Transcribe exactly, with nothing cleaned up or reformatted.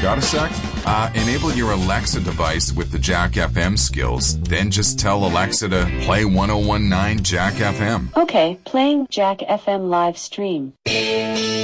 Got a sec? Uh, enable your Alexa device with the Jack F M skills. Then just tell Alexa to play one oh one point nine Jack F M. Okay, playing Jack F M live stream.